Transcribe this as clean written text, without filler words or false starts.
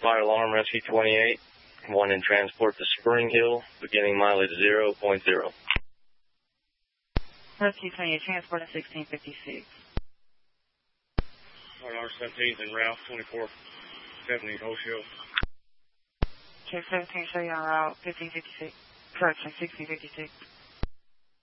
Fire alarm, rescue 28. One in transport to Spring Hill, beginning mileage 0.0. Rescue 28, transport at 1656. R17 en route, 2470 Hoshio. Check 17, show you on route 1556. Correction, 1656.